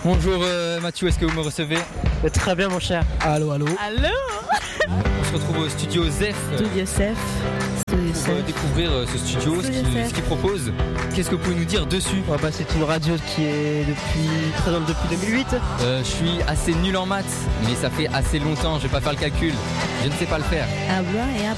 Bonjour Mathieu, est-ce que vous me recevez? Très bien mon cher. Allô. Allô. On se retrouve au studio ZEF Studio ZEF. pour découvrir ce studio, ce qu'il propose. Qu'est-ce que vous pouvez nous dire dessus? C'est une radio qui est présente depuis 2008. Je suis assez nul en maths, mais ça fait assez longtemps, je vais pas faire le calcul. Je ne sais pas le faire. Habla et